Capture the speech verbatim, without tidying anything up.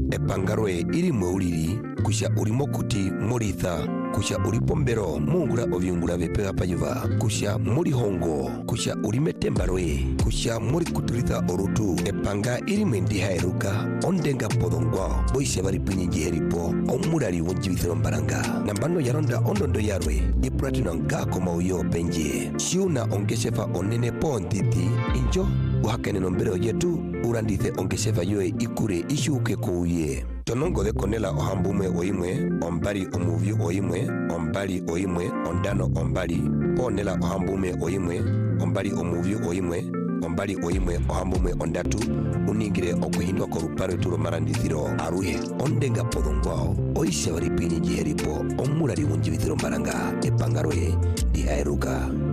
epangarwe iri mweuliri kusha urimo kuti moritha kusha uripombero mungura ovyungura vepega payuva kusha muri hongo kusha urimetembarwe kusha muri kuturitha orutu epanga iri mwendiha eruka ondenga podongwa boise bari pinyingi heripo omurari wonjibithero mbaranga nambano yaronda ondondo yarwe ipratino ngako mauyo penje shiuna ongeshefa onene pontiti injo uhakene nombero yetu urandithe ongeshefa yoe ikure ishuke kuuye tonongo de konela ohambume oimwe ombali omuvyu oimwe ombali oimwe ondano ombali ponela ohambume oimwe ombali omuvyu oimwe ombali oimwe ohambume ondatu uningire okuhindwa koruparo turo marandithiro aruhe ondenga podongwao oise baripini jiheripo omulari wunjibithiro mbaranga epangaroye dihaeruka.